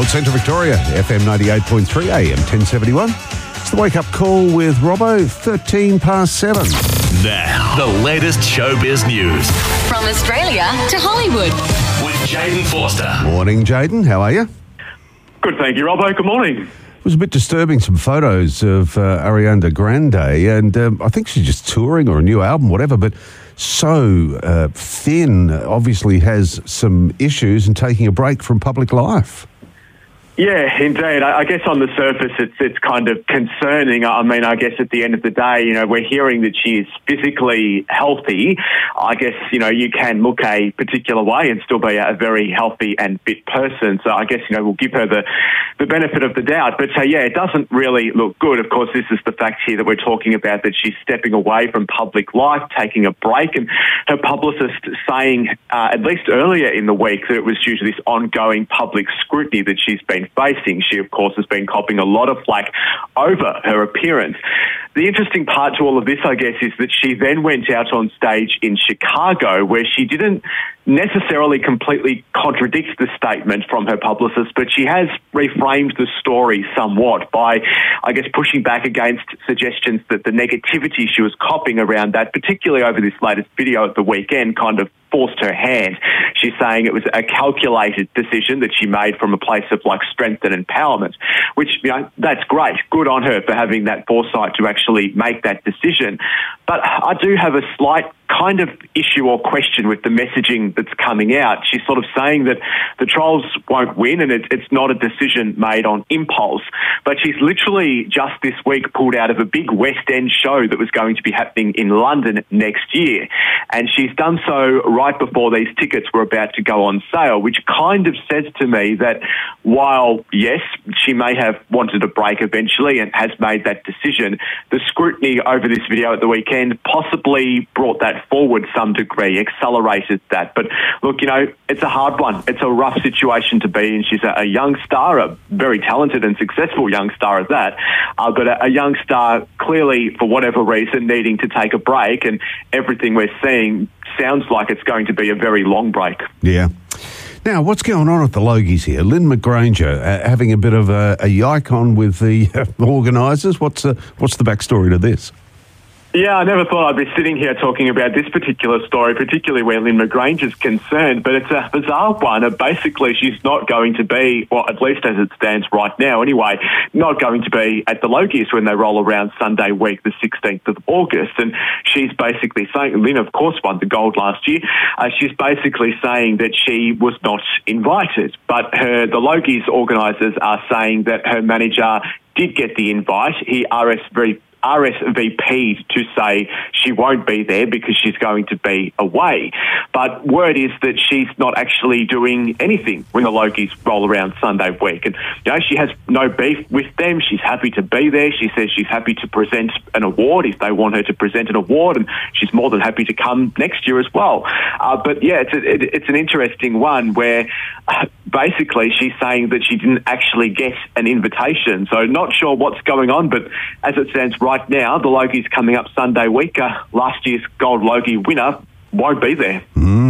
Old Central Victoria, FM 98.3, AM 1071. It's the wake-up call with Robbo, 7:13. Now, the latest showbiz news. From Australia to Hollywood. With Jaden Forster. Morning, Jaden. How are you? Good, thank you, Robbo. Good morning. It was a bit disturbing, some photos of Ariana Grande, and I think she's just touring or a new album, whatever, but so thin, obviously has some issues and taking a break from public life. Yeah, indeed. I guess on the surface it's kind of concerning. I mean, I guess at the end of the day, we're hearing that she is physically healthy. I guess, you can look a particular way and still be a very healthy and fit person. So I guess, we'll give her the benefit of the doubt. But it doesn't really look good. Of course, this is the fact here that we're talking about, that she's stepping away from public life, taking a break, and her publicist saying, at least earlier in the week, that it was due to this ongoing public scrutiny that she's been facing. She, of course, has been copping a lot of flack over her appearance. The interesting part to all of this, I guess, is that she then went out on stage in Chicago, where she didn't necessarily completely contradict the statement from her publicist, but she has reframed the story somewhat by, I guess, pushing back against suggestions that the negativity she was copping around that, particularly over this latest video at the weekend, kind of forced her hand. She's saying it was a calculated decision that she made from a place of strength and empowerment, which, that's great. Good on her for having that foresight to actually make that decision. But I do have a slight kind of issue or question with the messaging that's coming out. She's sort of saying that the trolls won't win and it's not a decision made on impulse. But she's literally just this week pulled out of a big West End show that was going to be happening in London next year. And she's done so right before these tickets were about to go on sale, which kind of says to me that while, yes, she may have wanted a break eventually and has made that decision, the scrutiny over this video at the weekend possibly brought that forward some degree, accelerated that. But look, it's a hard one. It's a rough situation to be in. She's a young star, a very talented and successful young star at that, but a young star clearly, for whatever reason, needing to take a break, and everything we're seeing sounds like it's going to be a very long break. Yeah. Now, what's going on at the Logies here? Lynn McGranger having a bit of a yike on with the organisers. What's the backstory to this? Yeah, I never thought I'd be sitting here talking about this particular story, particularly where Lynn McGranger's concerned, but it's a bizarre one. Basically, she's not going to be, well, at least as it stands right now anyway, not going to be at the Logies when they roll around Sunday week, the 16th of August. And she's basically saying, Lynn, of course, won the gold last year. She's basically saying that she was not invited, but the Logies organisers are saying that her manager did get the invite. He RSVP'd to say she won't be there because she's going to be away. But word is that she's not actually doing anything when the Logies roll around Sunday week. And, she has no beef with them. She's happy to be there. She says she's happy to present an award if they want her to present an award, and she's more than happy to come next year as well. But, yeah, it's an interesting one where basically she's saying that she didn't actually get an invitation. So not sure what's going on, but as it stands right now, the Logies coming up Sunday week, last year's Gold Logie winner won't be there.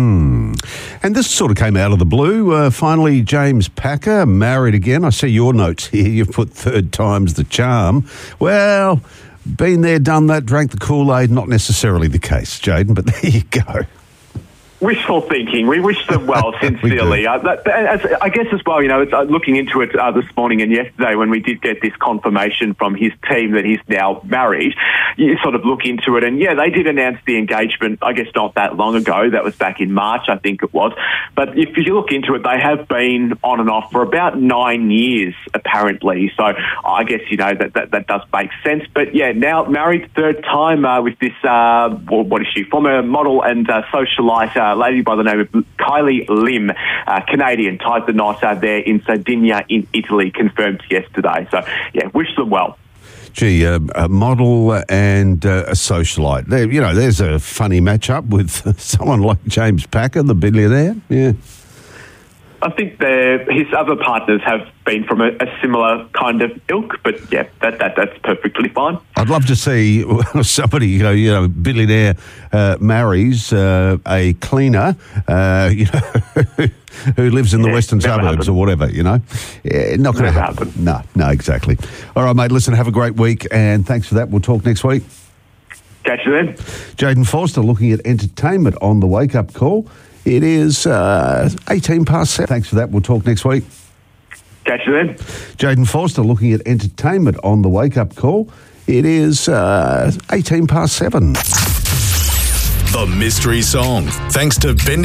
And this sort of came out of the blue. Finally, James Packer married again. I see your notes here. You've put third time's the charm. Well, been there, done that, drank the Kool-Aid. Not necessarily the case, Jaden, but there you go. Wishful thinking. We wish them well, sincerely. I guess as well, it's, looking into it this morning and yesterday when we did get this confirmation from his team that he's now married, you sort of look into it and, they did announce the engagement, I guess not that long ago. That was back in March, I think it was. But if you look into it, they have been on and off for about 9 years, apparently. So I guess, that does make sense. But, now married third time with this, what is she, former model and socialite, lady by the name of Kylie Lim, Canadian, tied the knot there in Sardinia in Italy, confirmed yesterday. So, wish them well. Gee, a model and a socialite. There's a funny match-up with someone like James Packer, the billionaire. Yeah. I think his other partners have been from a similar kind of ilk, but that's perfectly fine. I'd love to see somebody, billionaire marries a cleaner, who lives in the western never suburbs happen. or whatever, you know. Not going to Never happen. happen. No, exactly. All right, mate, listen, have a great week, and thanks for that. We'll talk next week. Catch you then. Jaden Forster looking at entertainment on the wake-up call. It is 18 past 7. Thanks for that. We'll talk next week. Catch you then. Jaden Forster looking at entertainment on the wake-up call. It is 18 past 7. The mystery song. Thanks to Ben.